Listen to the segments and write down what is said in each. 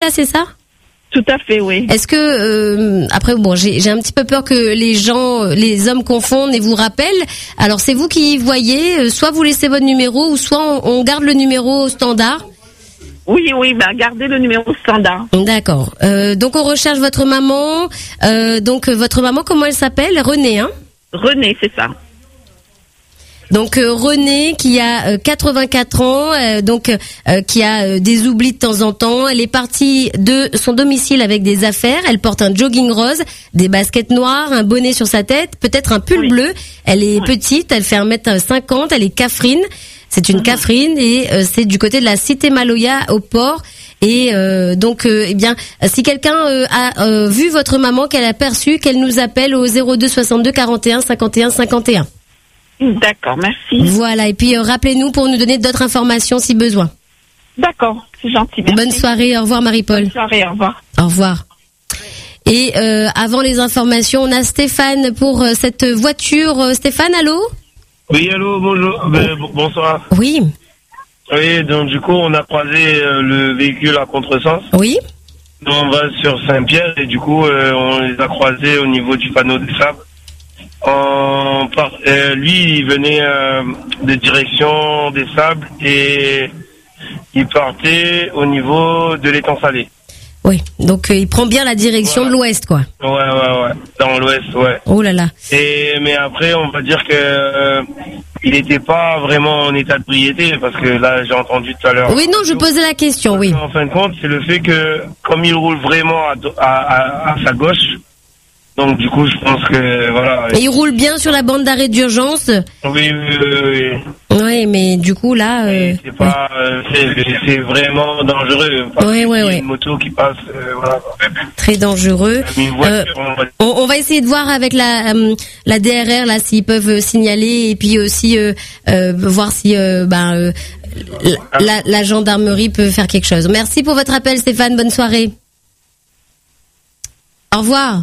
là, c'est ça ? Tout à fait, oui. Est-ce que après bon, j'ai un petit peu peur que les hommes confondent et vous rappellent. Alors c'est vous qui voyez, soit vous laissez votre numéro ou soit on garde le numéro standard. Oui, gardez le numéro standard. D'accord. Donc on recherche votre maman. Donc votre maman, comment elle s'appelle ? Renée, hein ? Renée, c'est ça. Donc Renée qui a 84 ans, qui a des oublis de temps en temps. Elle est partie de son domicile avec des affaires. Elle porte un jogging rose, des baskets noires, un bonnet sur sa tête, peut-être un pull bleu. Elle est petite, elle fait 1m50, elle est cafrine. C'est une cafrine et c'est du côté de la cité Maloya au port. Et si quelqu'un a vu votre maman, qu'elle a perçu, qu'elle nous appelle au 02 62 41 51 51. D'accord, merci. Voilà, et puis rappelez-nous pour nous donner d'autres informations si besoin. D'accord, c'est gentil. Merci. Bonne soirée, au revoir Marie-Paul. Bonne soirée, au revoir. Au revoir. Et avant les informations, on a Stéphane pour cette voiture. Stéphane, allô ? Oui, allô, bonjour. Bonsoir. Oui. Oui, donc du coup, on a croisé le véhicule à contresens. Oui. On va sur Saint-Pierre et du coup, on les a croisés au niveau du panneau des sables. Lui, il venait de direction des sables et il partait au niveau de l'étang salé. Oui, donc il prend bien la direction de l'ouest, quoi. Ouais, dans l'ouest, ouais. Oh là là. Mais après, on va dire que il n'était pas vraiment en état de briété, parce que là, j'ai entendu tout à l'heure. Oui, non, je posais la question, oui. En fin de compte, c'est le fait que, comme il roule vraiment à sa gauche, donc du coup, je pense que, voilà. Et il roule bien sur la bande d'arrêt d'urgence ? Oui. Oui, mais du coup, là... c'est pas... c'est vraiment dangereux. Oui. Une moto qui passe, voilà. Très dangereux. On va essayer de voir avec la DRR, là, s'ils peuvent signaler, et puis aussi voir si la gendarmerie peut faire quelque chose. Merci pour votre appel, Stéphane. Bonne soirée. Au revoir.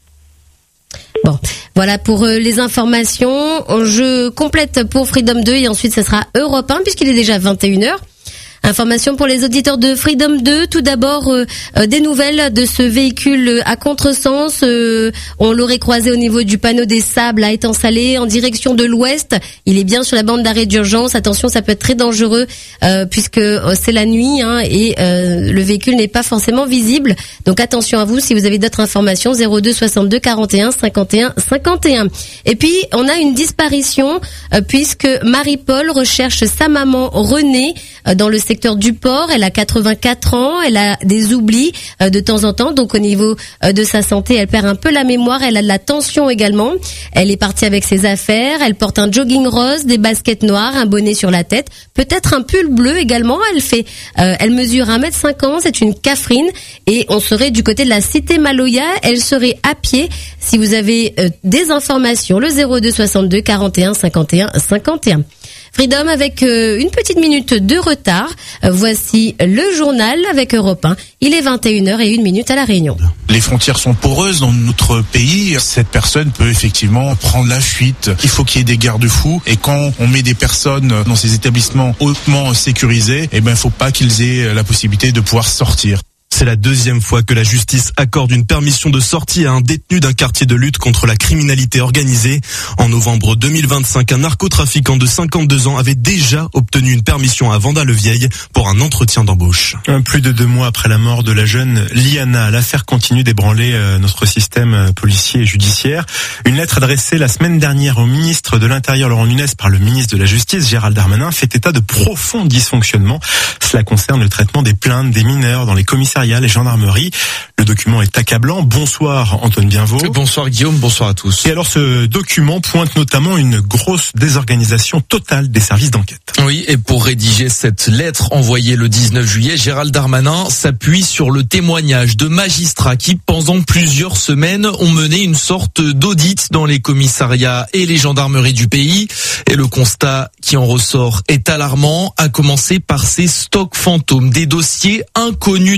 Bon, voilà pour les informations. Je complète pour Freedom 2 et ensuite ce sera Europe 1 puisqu'il est déjà 21h. Information pour les auditeurs de Freedom 2. Tout d'abord, des nouvelles de ce véhicule à contresens. On l'aurait croisé au niveau du panneau des sables à Étang Salé en direction de l'ouest. Il est bien sur la bande d'arrêt d'urgence. Attention, ça peut être très dangereux puisque c'est la nuit et le véhicule n'est pas forcément visible. Donc attention à vous si vous avez d'autres informations. 02 62 41 51 51. Et puis on a une disparition puisque Marie-Paul recherche sa maman Renée dans le secteur du port. Elle a 84 ans, elle a des oublis de temps en temps, donc au niveau de sa santé, elle perd un peu la mémoire, elle a de la tension également. Elle est partie avec ses affaires, elle porte un jogging rose, des baskets noires, un bonnet sur la tête, peut-être un pull bleu également. Elle mesure 1m50, c'est une cafrine et on serait du côté de la cité Maloya. Elle serait à pied. Si vous avez des informations, le 02 62 41 51 51. Freedom avec une petite minute de retard. Voici le journal avec Europe 1. Il est 21h01 à La Réunion. Les frontières sont poreuses dans notre pays. Cette personne peut effectivement prendre la fuite. Il faut qu'il y ait des garde-fous. Et quand on met des personnes dans ces établissements hautement sécurisés, il faut pas qu'ils aient la possibilité de pouvoir sortir. C'est la deuxième fois que la justice accorde une permission de sortie à un détenu d'un quartier de lutte contre la criminalité organisée. En novembre 2025, un narcotrafiquant de 52 ans avait déjà obtenu une permission à Vanda-le-Vieil pour un entretien d'embauche. Plus de 2 mois après la mort de la jeune Liana, l'affaire continue d'ébranler notre système policier et judiciaire. Une lettre adressée la semaine dernière au ministre de l'Intérieur Laurent Nunez par le ministre de la Justice Gérald Darmanin fait état de profonds dysfonctionnements. Cela concerne le traitement des plaintes des mineurs dans les commissariats, les gendarmeries. Le document est accablant. Bonsoir Antoine Bienvaux. Bonsoir Guillaume, bonsoir à tous. Et alors ce document pointe notamment une grosse désorganisation totale des services d'enquête. Oui, et pour rédiger cette lettre envoyée le 19 juillet, Gérald Darmanin s'appuie sur le témoignage de magistrats qui, pendant plusieurs semaines, ont mené une sorte d'audit dans les commissariats et les gendarmeries du pays. Et le constat qui en ressort est alarmant, à commencer par ces stocks fantômes, des dossiers inconnus de la justice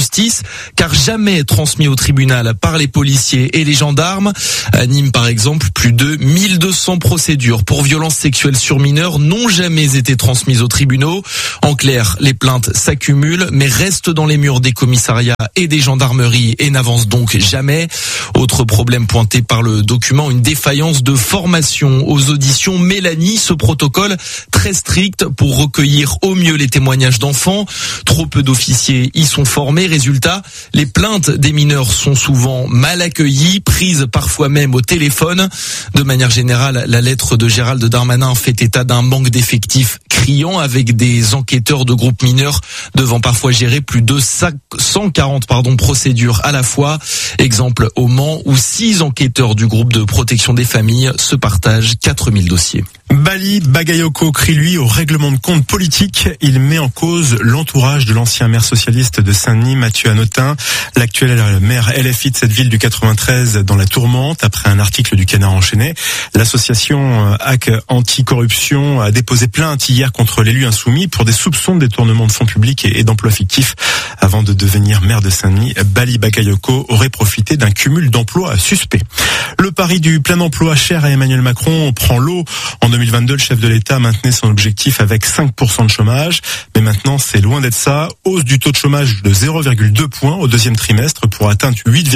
justice, car jamais transmis au tribunal par les policiers et les gendarmes. À Nîmes, par exemple, plus de 1200 procédures pour violences sexuelles sur mineurs n'ont jamais été transmises aux tribunaux. En clair, les plaintes s'accumulent, mais restent dans les murs des commissariats et des gendarmeries et n'avancent donc jamais. Autre problème pointé par le document, une défaillance de formation aux auditions. Mélanie, ce protocole très strict pour recueillir au mieux les témoignages d'enfants. Trop peu d'officiers y sont formés. Résultat, les plaintes des mineurs sont souvent mal accueillies, prises parfois même au téléphone. De manière générale, la lettre de Gérald Darmanin fait état d'un manque d'effectifs criant, avec des enquêteurs de groupes mineurs devant parfois gérer plus de 140 procédures à la fois. Exemple au Mans, où 6 enquêteurs du groupe de protection des familles se partagent 4000 dossiers. Bali Bagayoko crie lui au règlement de compte politique. Il met en cause l'entourage de l'ancien maire socialiste de Saint-Denis, Mathieu Hanotin. L'actuel maire LFI de cette ville du 93 dans la tourmente après un article du Canard enchaîné. L'association HAC Anticorruption a déposé plainte hier contre l'élu insoumis pour des soupçons de détournement de fonds publics et d'emplois fictifs. Avant de devenir maire de Saint-Denis, Bali Bagayoko aurait profité d'un cumul d'emplois suspects. Le pari du plein emploi cher à Emmanuel Macron prend l'eau. En 2022, le chef de l'État maintenait son objectif avec 5% de chômage. Mais maintenant, c'est loin d'être ça. Hausse du taux de chômage de 0,2 points au deuxième trimestre pour atteindre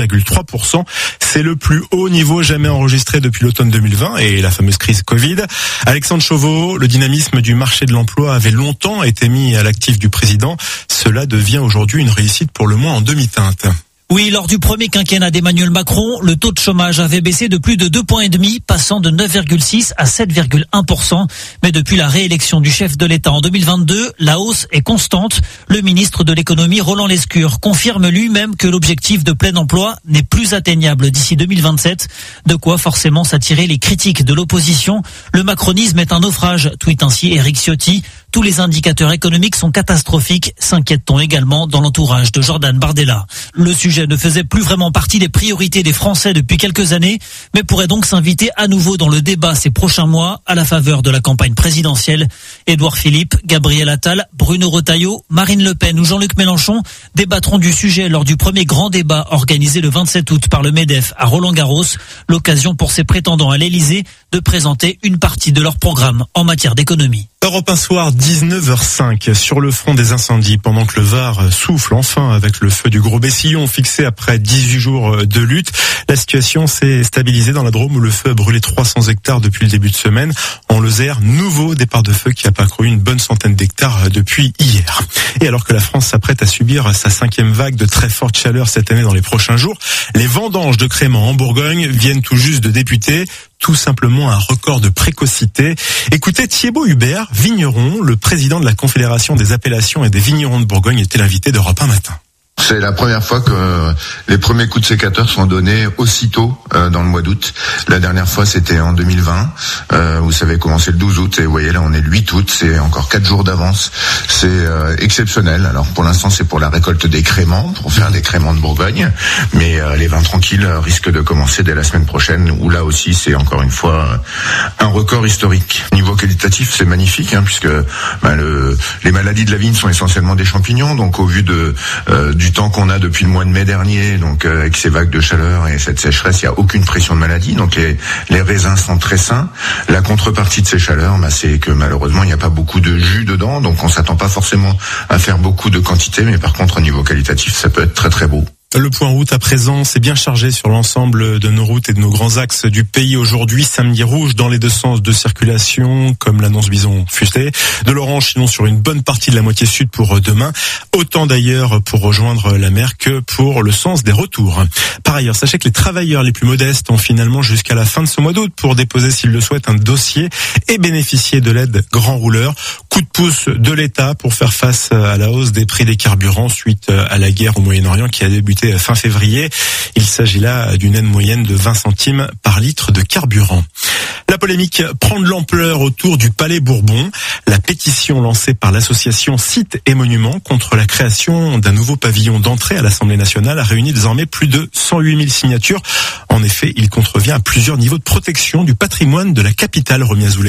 8,3%. C'est le plus haut niveau jamais enregistré depuis l'automne 2020 et la fameuse crise Covid. Alexandre Chauveau, le dynamisme du marché de l'emploi avait longtemps été mis à l'actif du président. Cela devient aujourd'hui une réussite pour le moins en demi-teinte. Oui, lors du premier quinquennat d'Emmanuel Macron, le taux de chômage avait baissé de plus de 2,5 points, passant de 9,6 à 7,1%. Mais depuis la réélection du chef de l'État en 2022, la hausse est constante. Le ministre de l'économie, Roland Lescure, confirme lui-même que l'objectif de plein emploi n'est plus atteignable d'ici 2027. De quoi forcément s'attirer les critiques de l'opposition. Le macronisme est un naufrage, tweet ainsi Éric Ciotti. Tous les indicateurs économiques sont catastrophiques, s'inquiète-t-on également dans l'entourage de Jordan Bardella. Le sujet ne faisait plus vraiment partie des priorités des Français depuis quelques années, mais pourrait donc s'inviter à nouveau dans le débat ces prochains mois à la faveur de la campagne présidentielle. Édouard Philippe, Gabriel Attal, Bruno Retailleau, Marine Le Pen ou Jean-Luc Mélenchon débattront du sujet lors du premier grand débat organisé le 27 août par le MEDEF à Roland-Garros, l'occasion pour ces prétendants à l'Élysée de présenter une partie de leur programme en matière d'économie. Europe 1 soir, 19h05, sur le front des incendies, pendant que le Var souffle enfin avec le feu du Gros Bessillon fixé après 18 jours de lutte. La situation s'est stabilisée dans la Drôme où le feu a brûlé 300 hectares depuis le début de semaine. En Lozère, nouveau départ de feu qui a parcouru une bonne centaine d'hectares depuis hier. Et alors que la France s'apprête à subir sa 5e vague de très forte chaleur cette année dans les prochains jours, les vendanges de créments en Bourgogne viennent tout juste de débuter. Tout simplement un record de précocité. Écoutez, Thiébaut Hubert, vigneron, le président de la Confédération des appellations et des vignerons de Bourgogne, était l'invité d'Europe 1 matin. C'est la première fois que les premiers coups de sécateur sont donnés aussitôt dans le mois d'août. La dernière fois, c'était en 2020, où ça avait commencé le 12 août. Et vous voyez, là, on est le 8 août, c'est encore 4 jours d'avance. C'est exceptionnel. Alors, pour l'instant, c'est pour la récolte des créments, pour faire des créments de Bourgogne. Mais les vins tranquilles risquent de commencer dès la semaine prochaine, où là aussi, c'est encore une fois un record historique. Niveau qualitatif, c'est magnifique, puisque les maladies de la vigne sont essentiellement des champignons. Donc, au vu du temps qu'on a depuis le mois de mai dernier, donc avec ces vagues de chaleur et cette sécheresse, il n'y a aucune pression de maladie, donc les raisins sont très sains. La contrepartie de ces chaleurs, c'est que malheureusement il n'y a pas beaucoup de jus dedans, donc on s'attend pas forcément à faire beaucoup de quantité, mais par contre au niveau qualitatif, ça peut être très très beau. Le point route à présent, c'est bien chargé sur l'ensemble de nos routes et de nos grands axes du pays aujourd'hui. Samedi rouge dans les deux sens de circulation, comme l'annonce Bison Futé. De l'orange sinon sur une bonne partie de la moitié sud pour demain. Autant d'ailleurs pour rejoindre la mer que pour le sens des retours. Par ailleurs, sachez que les travailleurs les plus modestes ont finalement jusqu'à la fin de ce mois d'août pour déposer s'ils le souhaitent un dossier et bénéficier de l'aide grand rouleur. Coup de pouce de l'État pour faire face à la hausse des prix des carburants suite à la guerre au Moyen-Orient qui a débuté fin février. Il s'agit là d'une aide moyenne de 20 centimes par litre de carburant. La polémique prend de l'ampleur autour du Palais Bourbon. La pétition lancée par l'association Sites et Monuments contre la création d'un nouveau pavillon d'entrée à l'Assemblée nationale a réuni désormais plus de 108 000 signatures. En effet, il contrevient à plusieurs niveaux de protection du patrimoine de la capitale, Romy Azoulay.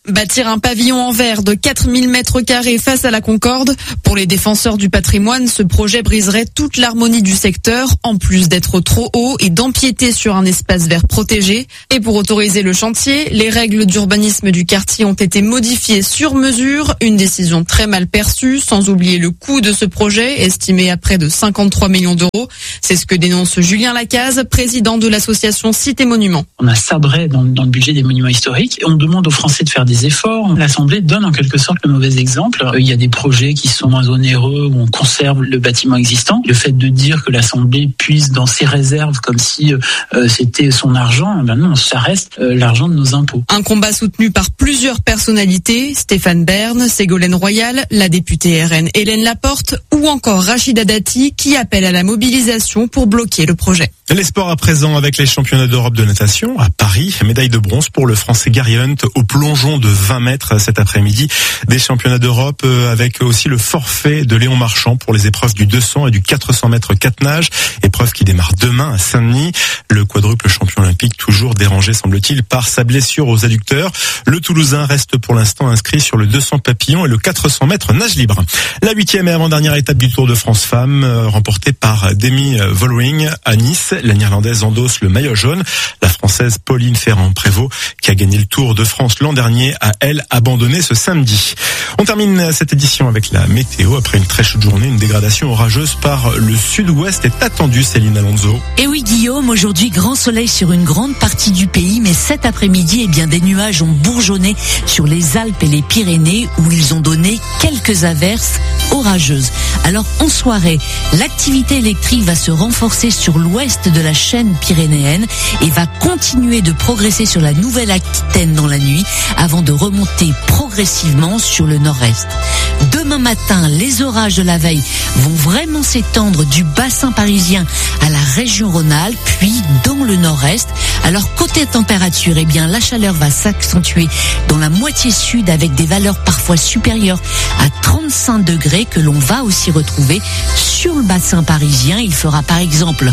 Bâtir un pavillon en verre de 4000 mètres carrés face à la Concorde. Pour les défenseurs du patrimoine, ce projet briserait toute l'harmonie du secteur, en plus d'être trop haut et d'empiéter sur un espace vert protégé. Et pour autoriser le chantier, les règles d'urbanisme du quartier ont été modifiées sur mesure, une décision très mal perçue, sans oublier le coût de ce projet, estimé à près de 53 millions d'euros. C'est ce que dénonce Julien Lacaze, président de l'association Cité Monuments. On a sabré dans le budget des monuments historiques et on demande aux Français de faire des efforts. L'Assemblée donne en quelque sorte le mauvais exemple. Il y a des projets qui sont moins onéreux où on conserve le bâtiment existant. Le fait de dire que l'Assemblée puise dans ses réserves comme si c'était son argent, ben non, ça reste l'argent de nos impôts. Un combat soutenu par plusieurs personnalités, Stéphane Bern, Ségolène Royal, la députée RN Hélène Laporte ou encore Rachida Dati qui appelle à la mobilisation pour bloquer le projet. Les sports à présent avec les championnats d'Europe de natation à Paris. Médaille de bronze pour le Français Gary Hunt au plongeon de 20 mètres cet après-midi. Des championnats d'Europe avec aussi le forfait de Léon Marchand pour les épreuves du 200 et du 400 mètres 4 nages. Épreuve qui démarre demain à Saint-Denis. Le quadruple champion olympique toujours dérangé semble-t-il par sa blessure aux adducteurs. Le Toulousain reste pour l'instant inscrit sur le 200 papillon et le 400 mètres nage libre. La 8e et avant-dernière étape du Tour de France Femmes remportée par Demi Vollering à Nice. La Néerlandaise endosse le maillot jaune. La Française Pauline Ferrand-Prévot, qui a gagné le Tour de France l'an dernier, a, elle, abandonné ce samedi. On termine cette édition avec la météo. Après une très chaude journée, une dégradation orageuse par le sud-ouest est attendue, Céline Alonso. Et oui, Guillaume, aujourd'hui, grand soleil sur une grande partie du pays, mais cet après-midi, des nuages ont bourgeonné sur les Alpes et les Pyrénées, où ils ont donné quelques averses orageuses. Alors, en soirée, l'activité électrique va se renforcer sur l'ouest de la chaîne pyrénéenne et va continuer de progresser sur la Nouvelle-Aquitaine dans la nuit avant de remonter progressivement sur le nord-est. Demain matin, les orages de la veille vont vraiment s'étendre du bassin parisien à la région Rhône-Alpes, puis dans le nord-est. Alors côté température, la chaleur va s'accentuer dans la moitié sud avec des valeurs parfois supérieures à 35 degrés que l'on va aussi retrouver sur le bassin parisien. Il fera par exemple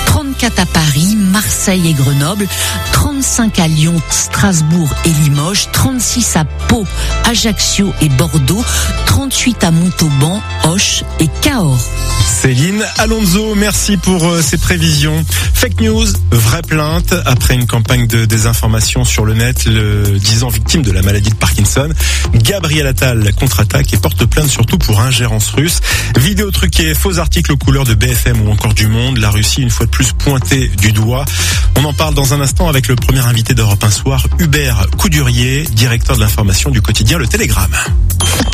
34 à Paris, Marseille et Grenoble, 35 à Lyon, Strasbourg et Limoges, 36 à Pau, Ajaccio et Bordeaux, 38 à Montauban, Auch et Cahors. Céline Alonso, merci pour ces prévisions. Fake news, vraie plainte. Après une campagne de désinformation sur le net, le 10 ans victime de la maladie de Parkinson, Gabriel Attal contre-attaque et porte plainte surtout pour ingérence russe. Vidéo truquée, faux articles aux couleurs de BFM ou encore du Monde. La Russie, une fois de plus, pointée du doigt. On en parle dans un instant avec le premier invité d'Europe 1 Soir, Hubert Coudurier, directeur de l'information du quotidien Le Télégramme.